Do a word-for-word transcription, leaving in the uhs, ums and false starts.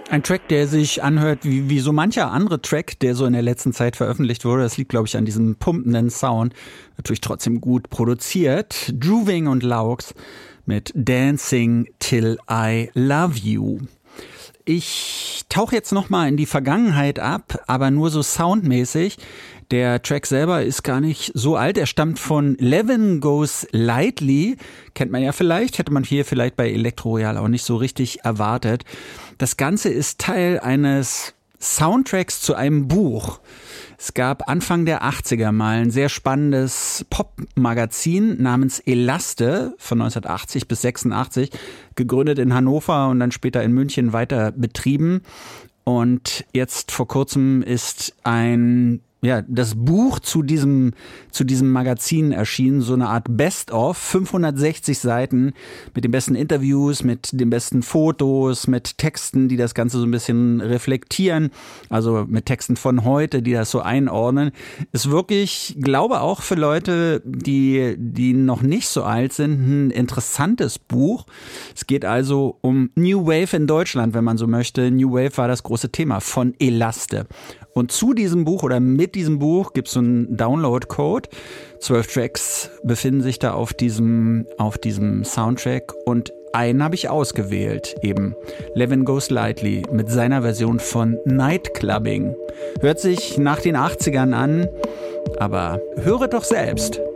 Ein Track, der sich anhört wie, wie so mancher andere Track, der so in der letzten Zeit veröffentlicht wurde. Das liegt, glaube ich, an diesem pumpenden Sound. Natürlich trotzdem gut produziert. Druving und Laux mit Dancing Till I Love You. Ich tauche jetzt nochmal in die Vergangenheit ab, aber nur so soundmäßig. Der Track selber ist gar nicht so alt. Er stammt von Levin Goes Lightly. Kennt man ja vielleicht, hätte man hier vielleicht bei Elektro Royal auch nicht so richtig erwartet. Das Ganze ist Teil eines Soundtracks zu einem Buch. Es gab Anfang der achtziger mal ein sehr spannendes Pop-Magazin namens Elaste von neunzehnhundertachtzig bis sechsundachtzig, gegründet in Hannover und dann später in München weiter betrieben. Und jetzt vor kurzem ist ein Ja, das Buch zu diesem, zu diesem Magazin erschienen, so eine Art Best-of, fünfhundertsechzig Seiten mit den besten Interviews, mit den besten Fotos, mit Texten, die das Ganze so ein bisschen reflektieren, also mit Texten von heute, die das so einordnen. Ist wirklich, glaube auch für Leute, die, die noch nicht so alt sind, ein interessantes Buch. Es geht also um New Wave in Deutschland, wenn man so möchte. New Wave war das große Thema von Elaste. Und zu diesem Buch oder mit diesem Buch gibt es so einen Download-Code. Zwölf Tracks befinden sich da auf diesem, auf diesem Soundtrack und einen habe ich ausgewählt, eben Levin Goes Lightly mit seiner Version von Nightclubbing. Hört sich nach den achtzigern an, aber höre doch selbst.